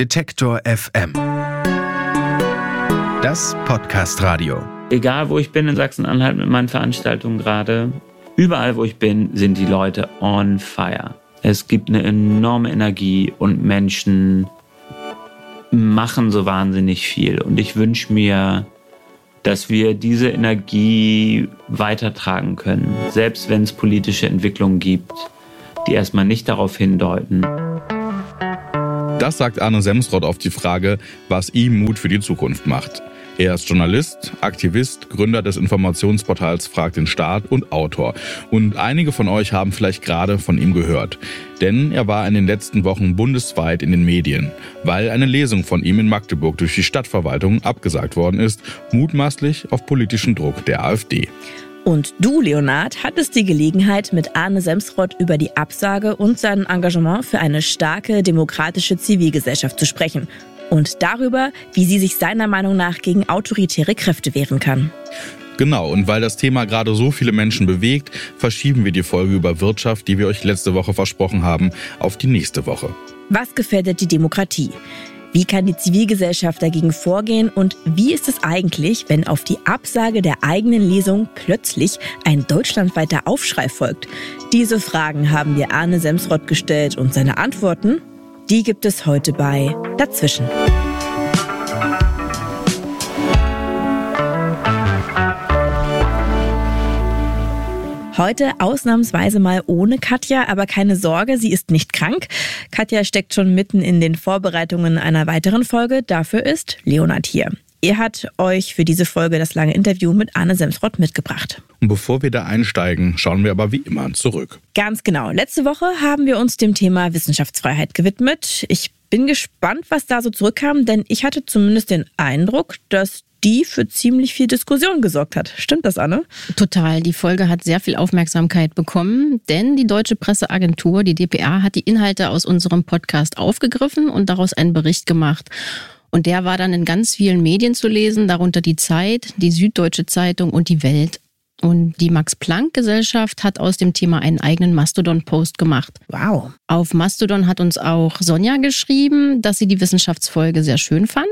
Detektor FM. Das Podcast-Radio. Egal, wo ich bin in Sachsen-Anhalt mit meinen Veranstaltungen gerade, überall, wo ich bin, sind die Leute on fire. Es gibt eine enorme Energie und Menschen machen so wahnsinnig viel. Und ich wünsche mir, dass wir diese Energie weitertragen können, selbst wenn es politische Entwicklungen gibt, die erstmal nicht darauf hindeuten. Das sagt Arne Semsrott auf die Frage, was ihm Mut für die Zukunft macht. Er ist Journalist, Aktivist, Gründer des Informationsportals Frag den Staat und Autor. Und einige von euch haben vielleicht gerade von ihm gehört. Denn er war in den letzten Wochen bundesweit in den Medien, weil eine Lesung von ihm in Magdeburg durch die Stadtverwaltung abgesagt worden ist, mutmaßlich auf politischen Druck der AfD. Und du, Leonhard, hattest die Gelegenheit, mit Arne Semsrott über die Absage und sein Engagement für eine starke, demokratische Zivilgesellschaft zu sprechen. Und darüber, wie sie sich seiner Meinung nach gegen autoritäre Kräfte wehren kann. Genau, und weil das Thema gerade so viele Menschen bewegt, verschieben wir die Folge über Wirtschaft, die wir euch letzte Woche versprochen haben, auf die nächste Woche. Was gefährdet die Demokratie? Wie kann die Zivilgesellschaft dagegen vorgehen und wie ist es eigentlich, wenn auf die Absage der eigenen Lesung plötzlich ein deutschlandweiter Aufschrei folgt? Diese Fragen haben wir Arne Semsrott gestellt und seine Antworten, die gibt es heute bei Dazwischen. Heute ausnahmsweise mal ohne Katja, aber keine Sorge, sie ist nicht krank. Katja steckt schon mitten in den Vorbereitungen einer weiteren Folge. Dafür ist Leonhard hier. Er hat euch für diese Folge das lange Interview mit Arne Semsrott mitgebracht. Und bevor wir da einsteigen, schauen wir aber wie immer zurück. Ganz genau. Letzte Woche haben wir uns dem Thema Wissenschaftsfreiheit gewidmet. Ich bin gespannt, was da so zurückkam, denn ich hatte zumindest den Eindruck, dass die für ziemlich viel Diskussion gesorgt hat. Stimmt das, Anne? Total. Die Folge hat sehr viel Aufmerksamkeit bekommen, denn die Deutsche Presseagentur, die dpa, hat die Inhalte aus unserem Podcast aufgegriffen und daraus einen Bericht gemacht. Und der war dann in ganz vielen Medien zu lesen, darunter die Zeit, die Süddeutsche Zeitung und die Welt. Und die Max-Planck-Gesellschaft hat aus dem Thema einen eigenen Mastodon-Post gemacht. Wow. Auf Mastodon hat uns auch Sonja geschrieben, dass sie die Wissenschaftsfolge sehr schön fand.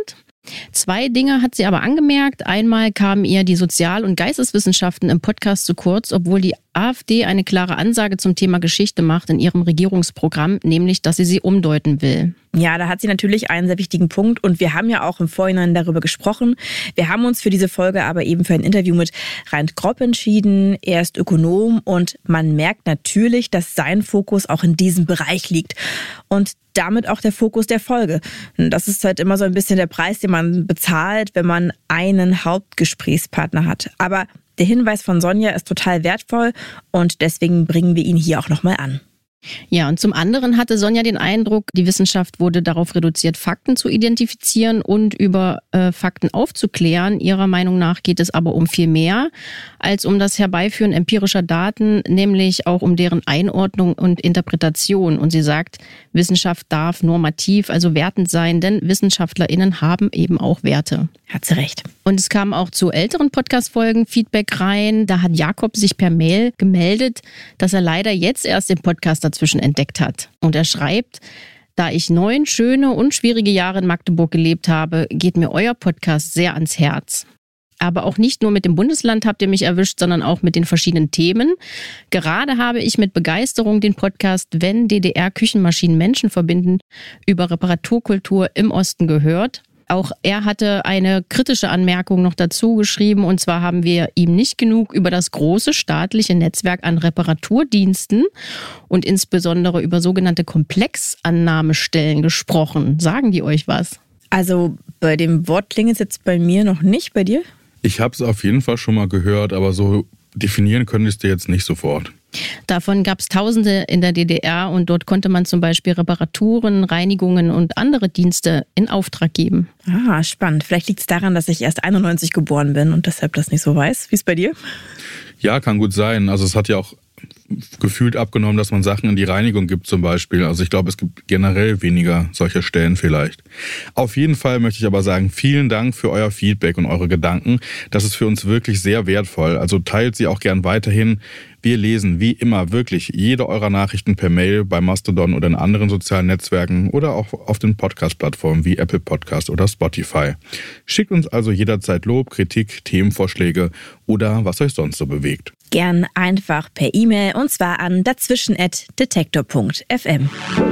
2 Dinge hat sie aber angemerkt. Einmal kamen ihr die Sozial- und Geisteswissenschaften im Podcast zu kurz, obwohl die AfD eine klare Ansage zum Thema Geschichte macht in ihrem Regierungsprogramm, nämlich, dass sie umdeuten will. Ja, da hat sie natürlich einen sehr wichtigen Punkt und wir haben ja auch im Vorhinein darüber gesprochen. Wir haben uns für diese Folge aber eben für ein Interview mit Reint Gropp entschieden. Er ist Ökonom und man merkt natürlich, dass sein Fokus auch in diesem Bereich liegt und damit auch der Fokus der Folge. Das ist halt immer so ein bisschen der Preis, den man bezahlt, wenn man einen Hauptgesprächspartner hat. Aber der Hinweis von Sonja ist total wertvoll und deswegen bringen wir ihn hier auch nochmal an. Ja, und zum anderen hatte Sonja den Eindruck, die Wissenschaft wurde darauf reduziert, Fakten zu identifizieren und über Fakten aufzuklären. Ihrer Meinung nach geht es aber um viel mehr als um das Herbeiführen empirischer Daten, nämlich auch um deren Einordnung und Interpretation. Und sie sagt, Wissenschaft darf normativ, also wertend sein, denn WissenschaftlerInnen haben eben auch Werte. Hat sie recht. Und es kam auch zu älteren Podcast-Folgen Feedback rein. Da hat Jakob sich per Mail gemeldet, dass er leider jetzt erst den Podcast dazwischen entdeckt hat. Und er schreibt, da ich 9 schöne und schwierige Jahre in Magdeburg gelebt habe, geht mir euer Podcast sehr ans Herz. Aber auch nicht nur mit dem Bundesland habt ihr mich erwischt, sondern auch mit den verschiedenen Themen. Gerade habe ich mit Begeisterung den Podcast Wenn DDR-Küchenmaschinen Menschen verbinden über Reparaturkultur im Osten gehört. Auch er hatte eine kritische Anmerkung noch dazu geschrieben. Und zwar haben wir ihm nicht genug über das große staatliche Netzwerk an Reparaturdiensten und insbesondere über sogenannte Komplexannahmestellen gesprochen. Sagen die euch was? Also bei dem Wort klingelt es jetzt bei mir noch nicht. Bei dir? Ich habe es auf jeden Fall schon mal gehört, aber so definieren könntest du jetzt nicht sofort. Davon gab es Tausende in der DDR und dort konnte man zum Beispiel Reparaturen, Reinigungen und andere Dienste in Auftrag geben. Ah, spannend. Vielleicht liegt es daran, dass ich erst 91 geboren bin und deshalb das nicht so weiß. Wie ist es bei dir? Ja, kann gut sein. Also es hat ja auch gefühlt abgenommen, dass man Sachen in die Reinigung gibt zum Beispiel. Also ich glaube, es gibt generell weniger solcher Stellen vielleicht. Auf jeden Fall möchte ich aber sagen, vielen Dank für euer Feedback und eure Gedanken. Das ist für uns wirklich sehr wertvoll. Also teilt sie auch gern weiterhin. Wir lesen wie immer wirklich jede eurer Nachrichten per Mail bei Mastodon oder in anderen sozialen Netzwerken oder auch auf den Podcast-Plattformen wie Apple Podcast oder Spotify. Schickt uns also jederzeit Lob, Kritik, Themenvorschläge oder was euch sonst so bewegt. Gern einfach per E-Mail und zwar an dazwischen@detektor.fm.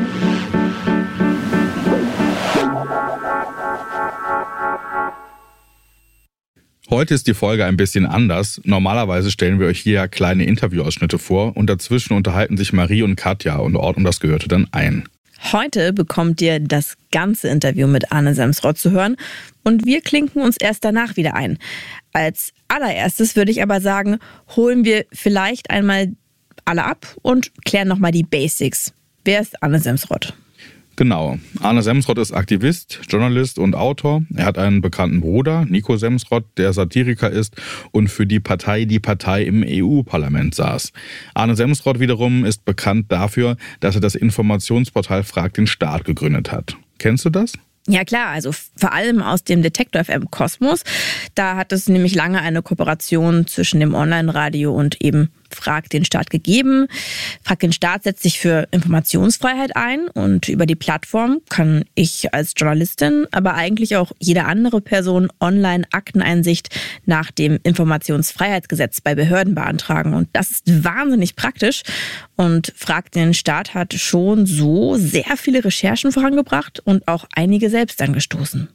Heute ist die Folge ein bisschen anders. Normalerweise stellen wir euch hier ja kleine Interviewausschnitte vor und dazwischen unterhalten sich Marie und Katja und ordnen das Gehörte dann ein. Heute bekommt ihr das ganze Interview mit Arne Semsrott zu hören und wir klinken uns erst danach wieder ein. Als allererstes würde ich aber sagen, holen wir vielleicht einmal alle ab und klären nochmal die Basics. Wer ist Arne Semsrott? Genau. Arne Semsrott ist Aktivist, Journalist und Autor. Er hat einen bekannten Bruder, Nico Semsrott, der Satiriker ist und für die Partei im EU-Parlament saß. Arne Semsrott wiederum ist bekannt dafür, dass er das Informationsportal Frag den Staat gegründet hat. Kennst du das? Ja klar, also vor allem aus dem Detektor FM Kosmos. Da hat es nämlich lange eine Kooperation zwischen dem Online-Radio und eben Frag den Staat gegeben. Frag den Staat setzt sich für Informationsfreiheit ein und über die Plattform kann ich als Journalistin, aber eigentlich auch jede andere Person online Akteneinsicht nach dem Informationsfreiheitsgesetz bei Behörden beantragen. Und das ist wahnsinnig praktisch. Und Frag den Staat hat schon so sehr viele Recherchen vorangebracht und auch einige selbst angestoßen.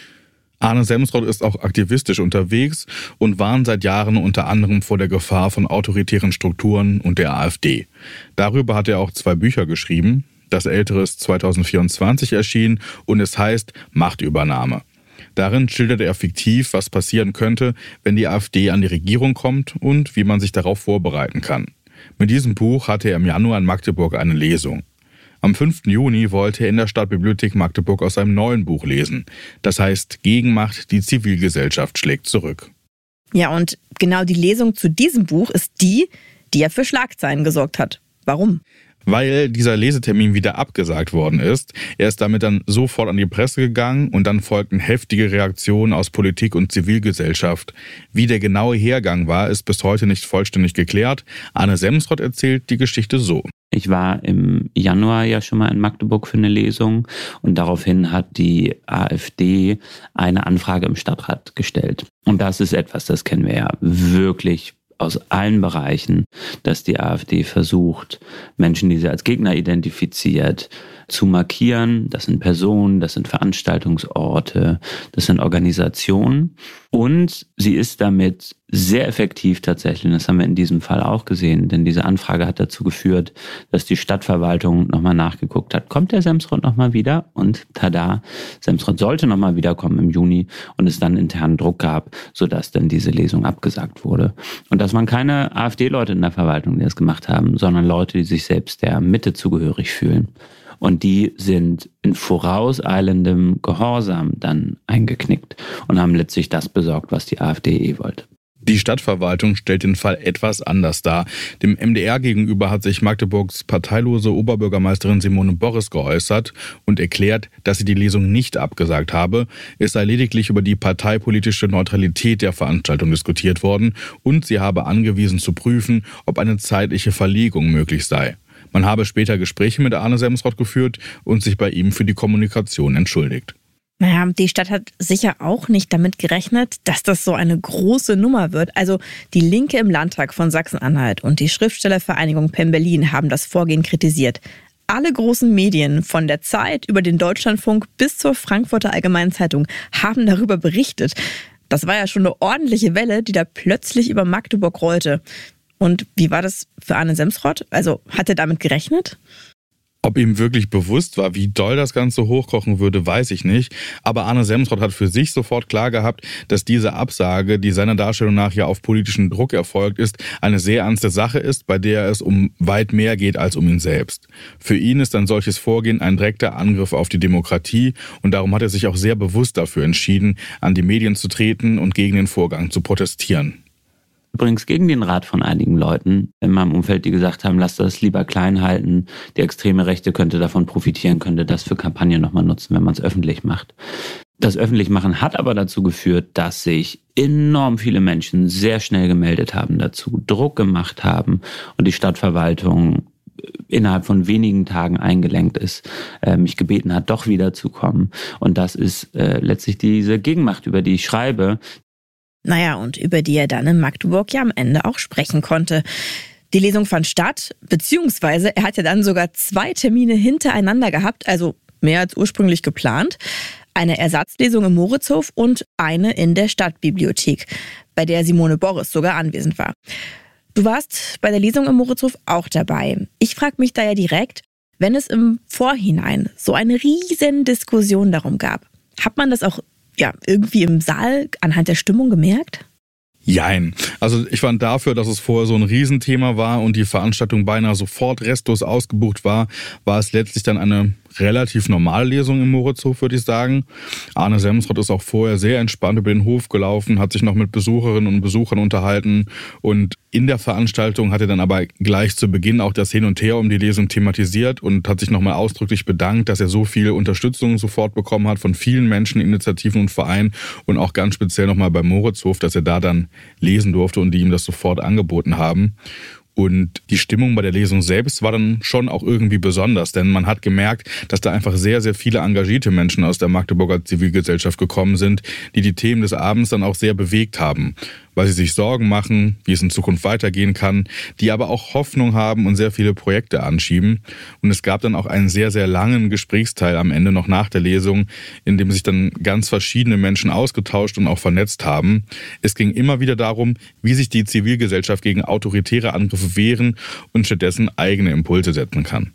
Arne Semsrott ist auch aktivistisch unterwegs und warnt seit Jahren unter anderem vor der Gefahr von autoritären Strukturen und der AfD. Darüber hat er auch 2 Bücher geschrieben. Das ältere ist 2024 erschienen und es heißt Machtübernahme. Darin schildert er fiktiv, was passieren könnte, wenn die AfD an die Regierung kommt und wie man sich darauf vorbereiten kann. Mit diesem Buch hatte er im Januar in Magdeburg eine Lesung. Am 5. Juni wollte er in der Stadtbibliothek Magdeburg aus seinem neuen Buch lesen. Das heißt, Gegenmacht, die Zivilgesellschaft schlägt zurück. Ja, und genau die Lesung zu diesem Buch ist die ja für Schlagzeilen gesorgt hat. Warum? Weil dieser Lesetermin wieder abgesagt worden ist. Er ist damit dann sofort an die Presse gegangen und dann folgten heftige Reaktionen aus Politik und Zivilgesellschaft. Wie der genaue Hergang war, ist bis heute nicht vollständig geklärt. Arne Semsrott erzählt die Geschichte so. Ich war im Januar ja schon mal in Magdeburg für eine Lesung und daraufhin hat die AfD eine Anfrage im Stadtrat gestellt. Und das ist etwas, das kennen wir ja wirklich aus allen Bereichen, dass die AfD versucht, Menschen, die sie als Gegner identifiziert, zu markieren. Das sind Personen, das sind Veranstaltungsorte, das sind Organisationen. Und sie ist damit sehr effektiv tatsächlich, und das haben wir in diesem Fall auch gesehen, denn diese Anfrage hat dazu geführt, dass die Stadtverwaltung nochmal nachgeguckt hat, kommt der Semsrott nochmal wieder? Und tada, Semsrott sollte nochmal wiederkommen im Juni und es dann internen Druck gab, sodass dann diese Lesung abgesagt wurde. Und das waren keine AfD-Leute in der Verwaltung, die das gemacht haben, sondern Leute, die sich selbst der Mitte zugehörig fühlen. Und die sind in vorauseilendem Gehorsam dann eingeknickt und haben letztlich das besorgt, was die AfD wollte. Die Stadtverwaltung stellt den Fall etwas anders dar. Dem MDR gegenüber hat sich Magdeburgs parteilose Oberbürgermeisterin Simone Boris geäußert und erklärt, dass sie die Lesung nicht abgesagt habe. Es sei lediglich über die parteipolitische Neutralität der Veranstaltung diskutiert worden und sie habe angewiesen zu prüfen, ob eine zeitliche Verlegung möglich sei. Man habe später Gespräche mit Arne Semsrott geführt und sich bei ihm für die Kommunikation entschuldigt. Naja, die Stadt hat sicher auch nicht damit gerechnet, dass das so eine große Nummer wird. Also die Linke im Landtag von Sachsen-Anhalt und die Schriftstellervereinigung Penn Berlin haben das Vorgehen kritisiert. Alle großen Medien, von der Zeit über den Deutschlandfunk bis zur Frankfurter Allgemeinen Zeitung, haben darüber berichtet. Das war ja schon eine ordentliche Welle, die da plötzlich über Magdeburg rollte. Und wie war das für Arne Semsrott? Also hat er damit gerechnet? Ob ihm wirklich bewusst war, wie doll das Ganze hochkochen würde, weiß ich nicht. Aber Arne Semsrott hat für sich sofort klar gehabt, dass diese Absage, die seiner Darstellung nach ja auf politischen Druck erfolgt ist, eine sehr ernste Sache ist, bei der es um weit mehr geht als um ihn selbst. Für ihn ist ein solches Vorgehen ein direkter Angriff auf die Demokratie und darum hat er sich auch sehr bewusst dafür entschieden, an die Medien zu treten und gegen den Vorgang zu protestieren. Übrigens gegen den Rat von einigen Leuten in meinem Umfeld, die gesagt haben, lasst das lieber klein halten, die extreme Rechte könnte davon profitieren, könnte das für Kampagnen nochmal nutzen, wenn man es öffentlich macht. Das Öffentlichmachen hat aber dazu geführt, dass sich enorm viele Menschen sehr schnell gemeldet haben dazu, Druck gemacht haben und die Stadtverwaltung innerhalb von wenigen Tagen eingelenkt ist, mich gebeten hat, doch wiederzukommen. Und das ist letztlich diese Gegenmacht, über die ich schreibe. Naja, und über die er dann in Magdeburg ja am Ende auch sprechen konnte. Die Lesung fand statt, beziehungsweise er hat ja dann sogar 2 Termine hintereinander gehabt, also mehr als ursprünglich geplant. Eine Ersatzlesung im Moritzhof und eine in der Stadtbibliothek, bei der Simone Boris sogar anwesend war. Du warst bei der Lesung im Moritzhof auch dabei. Ich frage mich da ja direkt, wenn es im Vorhinein so eine riesen Diskussion darum gab, hat man das auch irgendwie im Saal anhand der Stimmung gemerkt? Jein. Also ich fand dafür, dass es vorher so ein Riesenthema war und die Veranstaltung beinahe sofort restlos ausgebucht war, war es letztlich dann eine relativ normale Lesung im Moritzhof, würde ich sagen. Arne Semsrott ist auch vorher sehr entspannt über den Hof gelaufen, hat sich noch mit Besucherinnen und Besuchern unterhalten und in der Veranstaltung hat er dann aber gleich zu Beginn auch das Hin und Her um die Lesung thematisiert und hat sich nochmal ausdrücklich bedankt, dass er so viel Unterstützung sofort bekommen hat von vielen Menschen, Initiativen und Vereinen und auch ganz speziell nochmal beim Moritzhof, dass er da dann lesen durfte und die ihm das sofort angeboten haben. Und die Stimmung bei der Lesung selbst war dann schon auch irgendwie besonders, denn man hat gemerkt, dass da einfach sehr, sehr viele engagierte Menschen aus der Magdeburger Zivilgesellschaft gekommen sind, die die Themen des Abends dann auch sehr bewegt haben, weil sie sich Sorgen machen, wie es in Zukunft weitergehen kann, die aber auch Hoffnung haben und sehr viele Projekte anschieben. Und es gab dann auch einen sehr, sehr langen Gesprächsteil am Ende noch nach der Lesung, in dem sich dann ganz verschiedene Menschen ausgetauscht und auch vernetzt haben. Es ging immer wieder darum, wie sich die Zivilgesellschaft gegen autoritäre Angriffe wehren und stattdessen eigene Impulse setzen kann.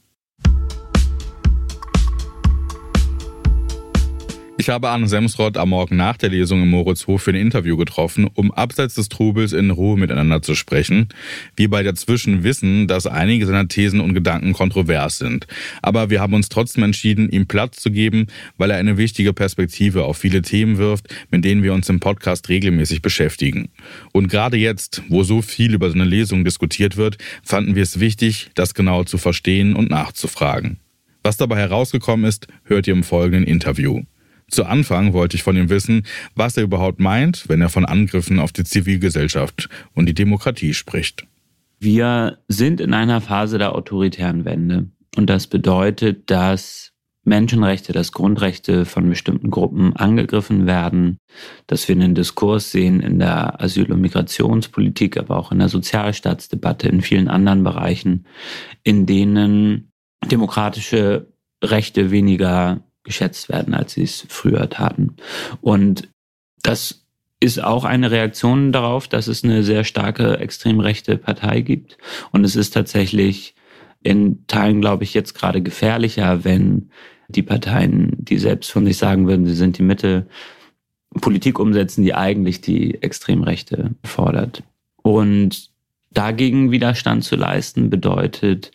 Ich habe Arne Semsrott am Morgen nach der Lesung im Moritzhof für ein Interview getroffen, um abseits des Trubels in Ruhe miteinander zu sprechen. Wir beide dazwischen wissen, dass einige seiner Thesen und Gedanken kontrovers sind. Aber wir haben uns trotzdem entschieden, ihm Platz zu geben, weil er eine wichtige Perspektive auf viele Themen wirft, mit denen wir uns im Podcast regelmäßig beschäftigen. Und gerade jetzt, wo so viel über seine Lesung diskutiert wird, fanden wir es wichtig, das genau zu verstehen und nachzufragen. Was dabei herausgekommen ist, hört ihr im folgenden Interview. Zu Anfang wollte ich von ihm wissen, was er überhaupt meint, wenn er von Angriffen auf die Zivilgesellschaft und die Demokratie spricht. Wir sind in einer Phase der autoritären Wende. Und das bedeutet, dass Menschenrechte, dass Grundrechte von bestimmten Gruppen angegriffen werden, dass wir einen Diskurs sehen in der Asyl- und Migrationspolitik, aber auch in der Sozialstaatsdebatte, in vielen anderen Bereichen, in denen demokratische Rechte weniger geschätzt werden, als sie es früher taten. Und das ist auch eine Reaktion darauf, dass es eine sehr starke extrem rechte Partei gibt. Und es ist tatsächlich in Teilen, glaube ich, jetzt gerade gefährlicher, wenn die Parteien, die selbst von sich sagen würden, sie sind die Mitte, Politik umsetzen, die eigentlich die Extremrechte fordert. Und dagegen Widerstand zu leisten bedeutet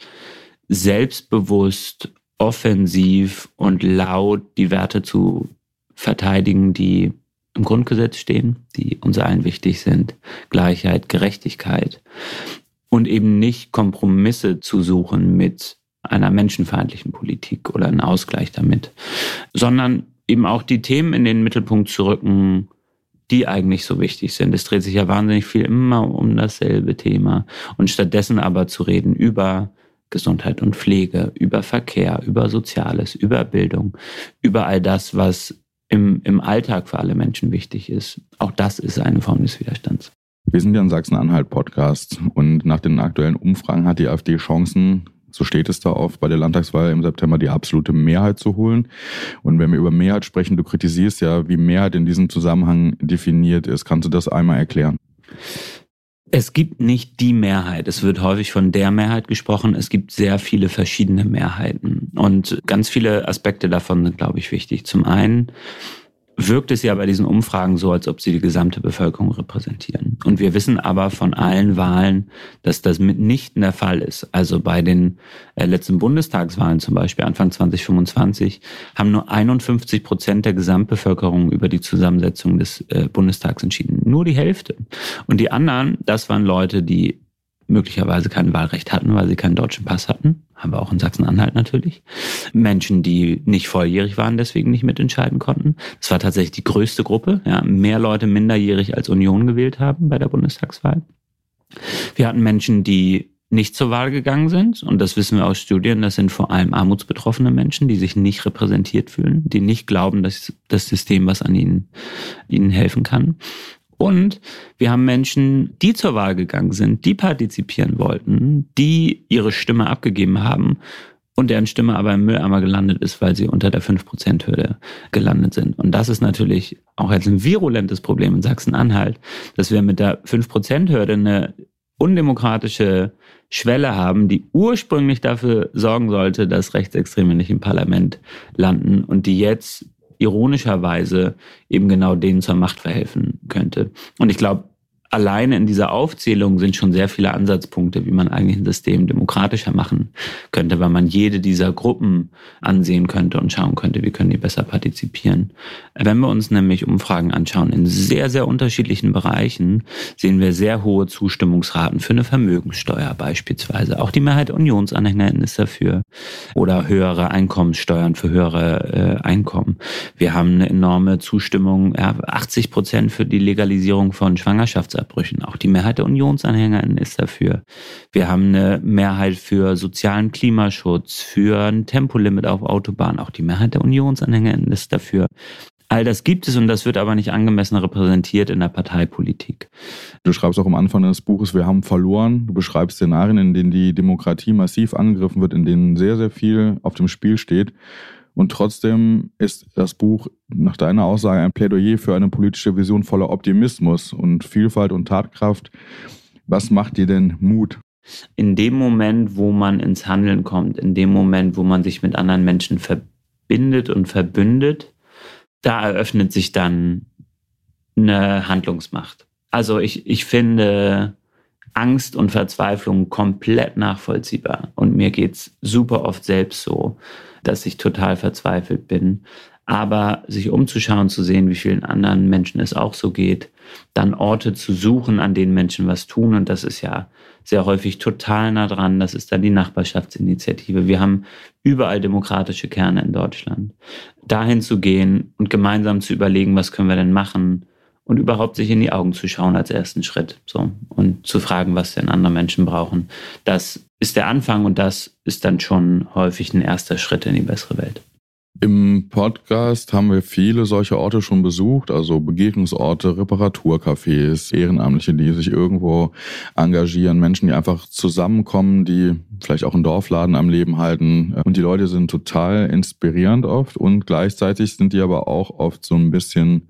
selbstbewusst, offensiv und laut die Werte zu verteidigen, die im Grundgesetz stehen, die uns allen wichtig sind. Gleichheit, Gerechtigkeit. Und eben nicht Kompromisse zu suchen mit einer menschenfeindlichen Politik oder einen Ausgleich damit, sondern eben auch die Themen in den Mittelpunkt zu rücken, die eigentlich so wichtig sind. Es dreht sich ja wahnsinnig viel immer um dasselbe Thema. Und stattdessen aber zu reden über Gesundheit und Pflege, über Verkehr, über Soziales, über Bildung, über all das, was im Alltag für alle Menschen wichtig ist. Auch das ist eine Form des Widerstands. Wir sind ja ein Sachsen-Anhalt-Podcast und nach den aktuellen Umfragen hat die AfD Chancen, so steht es da oft, bei der Landtagswahl im September die absolute Mehrheit zu holen. Und wenn wir über Mehrheit sprechen, du kritisierst ja, wie Mehrheit in diesem Zusammenhang definiert ist. Kannst du das einmal erklären? Es gibt nicht die Mehrheit. Es wird häufig von der Mehrheit gesprochen. Es gibt sehr viele verschiedene Mehrheiten. Und ganz viele Aspekte davon sind, glaube ich, wichtig. Zum einen wirkt es ja bei diesen Umfragen so, als ob sie die gesamte Bevölkerung repräsentieren. Und wir wissen aber von allen Wahlen, dass das mitnichten der Fall ist. Also bei den letzten Bundestagswahlen zum Beispiel, Anfang 2025, haben nur 51% der Gesamtbevölkerung über die Zusammensetzung des Bundestags entschieden. Nur die Hälfte. Und die anderen, das waren Leute, die möglicherweise kein Wahlrecht hatten, weil sie keinen deutschen Pass hatten. Haben wir auch in Sachsen-Anhalt natürlich. Menschen, die nicht volljährig waren, deswegen nicht mitentscheiden konnten. Das war tatsächlich die größte Gruppe. Ja, mehr Leute minderjährig als Union gewählt haben bei der Bundestagswahl. Wir hatten Menschen, die nicht zur Wahl gegangen sind. Und das wissen wir aus Studien. Das sind vor allem armutsbetroffene Menschen, die sich nicht repräsentiert fühlen, die nicht glauben, dass das System was an ihnen helfen kann. Und wir haben Menschen, die zur Wahl gegangen sind, die partizipieren wollten, die ihre Stimme abgegeben haben und deren Stimme aber im Mülleimer gelandet ist, weil sie unter der 5%-Hürde gelandet sind. Und das ist natürlich auch jetzt ein virulentes Problem in Sachsen-Anhalt, dass wir mit der 5%-Hürde eine undemokratische Schwelle haben, die ursprünglich dafür sorgen sollte, dass Rechtsextreme nicht im Parlament landen und die jetzt ironischerweise eben genau denen zur Macht verhelfen könnte. Und ich glaube, alleine in dieser Aufzählung sind schon sehr viele Ansatzpunkte, wie man eigentlich ein System demokratischer machen könnte, weil man jede dieser Gruppen ansehen könnte und schauen könnte, wie können die besser partizipieren. Wenn wir uns nämlich Umfragen anschauen, in sehr, sehr unterschiedlichen Bereichen, sehen wir sehr hohe Zustimmungsraten für eine Vermögenssteuer beispielsweise. Auch die Mehrheit der UnionsanhängerInnen ist dafür. Oder höhere Einkommenssteuern für höhere Einkommen. Wir haben eine enorme Zustimmung, 80% für die Legalisierung von Schwangerschaftsabbrüchen. Auch die Mehrheit der UnionsanhängerInnen ist dafür. Wir haben eine Mehrheit für sozialen Klimaschutz, für ein Tempolimit auf Autobahnen. Auch die Mehrheit der UnionsanhängerInnen ist dafür. All das gibt es und das wird aber nicht angemessen repräsentiert in der Parteipolitik. Du schreibst auch am Anfang des Buches, wir haben verloren. Du beschreibst Szenarien, in denen die Demokratie massiv angegriffen wird, in denen sehr, sehr viel auf dem Spiel steht. Und trotzdem ist das Buch nach deiner Aussage ein Plädoyer für eine politische Vision voller Optimismus und Vielfalt und Tatkraft. Was macht dir denn Mut? In dem Moment, wo man ins Handeln kommt, in dem Moment, wo man sich mit anderen Menschen verbindet und verbündet, da eröffnet sich dann eine Handlungsmacht. Also ich finde Angst und Verzweiflung komplett nachvollziehbar. Und mir geht's super oft selbst so, dass ich total verzweifelt bin. Aber sich umzuschauen, zu sehen, wie vielen anderen Menschen es auch so geht, dann Orte zu suchen, an denen Menschen was tun. Und das ist ja sehr häufig total nah dran. Das ist dann die Nachbarschaftsinitiative. Wir haben überall demokratische Kerne in Deutschland. Dahin zu gehen und gemeinsam zu überlegen, was können wir denn machen? Und überhaupt sich in die Augen zu schauen als ersten Schritt. So. Und zu fragen, was denn andere Menschen brauchen. Das ist der Anfang und das ist dann schon häufig ein erster Schritt in die bessere Welt. Im Podcast haben wir viele solche Orte schon besucht, also Begegnungsorte, Reparaturcafés, Ehrenamtliche, die sich irgendwo engagieren, Menschen, die einfach zusammenkommen, die vielleicht auch einen Dorfladen am Leben halten. Und die Leute sind total inspirierend oft und gleichzeitig sind die aber auch oft so ein bisschen,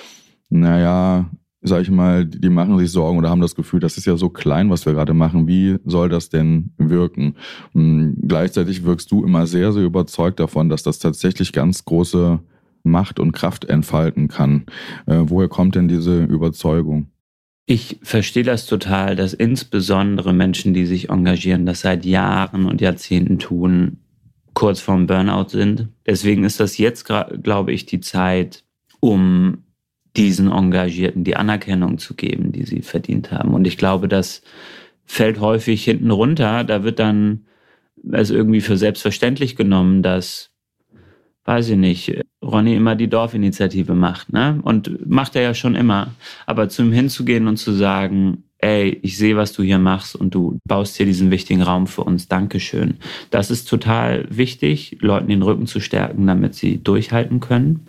sag ich mal, die machen sich Sorgen oder haben das Gefühl, das ist ja so klein, was wir gerade machen. Wie soll das denn wirken? Und gleichzeitig wirkst du immer sehr, sehr überzeugt davon, dass das tatsächlich ganz große Macht und Kraft entfalten kann. Woher kommt denn diese Überzeugung? Ich verstehe das total, dass insbesondere Menschen, die sich engagieren, das seit Jahren und Jahrzehnten tun, kurz vorm Burnout sind. Deswegen ist das jetzt, glaube ich, die Zeit, um diesen Engagierten die Anerkennung zu geben, die sie verdient haben. Und ich glaube, das fällt häufig hinten runter. Da wird dann es irgendwie für selbstverständlich genommen, dass, weiß ich nicht, Ronny immer die Dorfinitiative macht, ne? Und macht er ja schon immer. Aber zu ihm hinzugehen und zu sagen, ey, ich sehe, was du hier machst und du baust hier diesen wichtigen Raum für uns, Dankeschön. Das ist total wichtig, Leuten den Rücken zu stärken, damit sie durchhalten können.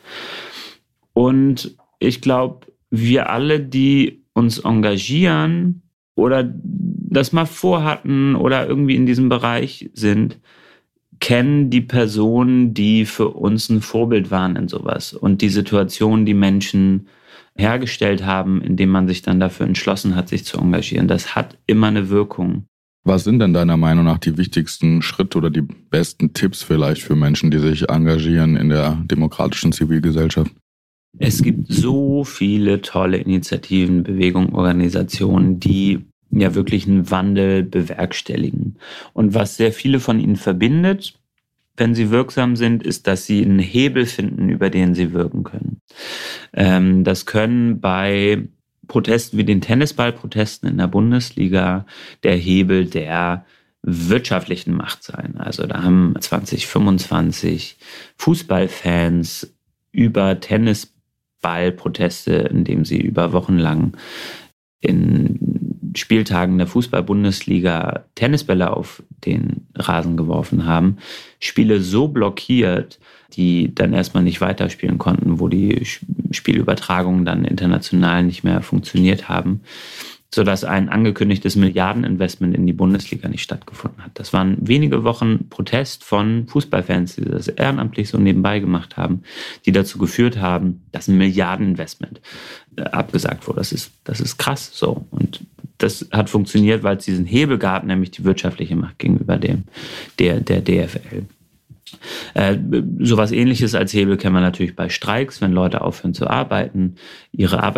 Und ich glaube, wir alle, die uns engagieren oder das mal vorhatten oder irgendwie in diesem Bereich sind, kennen die Personen, die für uns ein Vorbild waren in sowas und die Situation, die Menschen hergestellt haben, indem man sich dann dafür entschlossen hat, sich zu engagieren. Das hat immer eine Wirkung. Was sind denn deiner Meinung nach die wichtigsten Schritte oder die besten Tipps vielleicht für Menschen, die sich engagieren in der demokratischen Zivilgesellschaft? Es gibt so viele tolle Initiativen, Bewegungen, Organisationen, die ja wirklich einen Wandel bewerkstelligen. Und was sehr viele von ihnen verbindet, wenn sie wirksam sind, ist, dass sie einen Hebel finden, über den sie wirken können. Das können bei Protesten wie den Tennisballprotesten in der Bundesliga der Hebel der wirtschaftlichen Macht sein. Also da haben 2025 Fußballfans über Tennisballproteste, indem sie über Wochen lang in Spieltagen der Fußball-Bundesliga Tennisbälle auf den Rasen geworfen haben, Spiele so blockiert, die dann erstmal nicht weiterspielen konnten, wo die Spielübertragungen dann international nicht mehr funktioniert haben, sodass ein angekündigtes Milliardeninvestment in die Bundesliga nicht stattgefunden hat. Das waren wenige Wochen Protest von Fußballfans, die das ehrenamtlich so nebenbei gemacht haben, die dazu geführt haben, dass ein Milliardeninvestment abgesagt wurde. Das ist krass so. Und das hat funktioniert, weil es diesen Hebel gab, nämlich die wirtschaftliche Macht gegenüber der DFL. Sowas Ähnliches als Hebel kennen wir natürlich bei Streiks, wenn Leute aufhören zu arbeiten, ihre